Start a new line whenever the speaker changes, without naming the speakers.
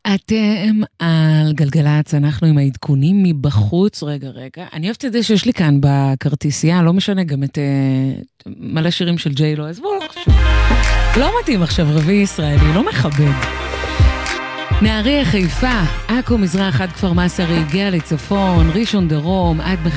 אתם על גלגלץ, אנחנו עם העדכונים מבחוץ. רגע, אני אוהבת את זה שיש לי כאן בכרטיסייה, לא משנה, גם את מלא שירים של ג'יי לא, אז בואו, לא חשוב. לא מתאים עכשיו רביעי ישראלי, לא מכבד. נהריה, חיפה, עכו מזרח עד כפר מסר, הגיע לצפון, ראשון דרום, עד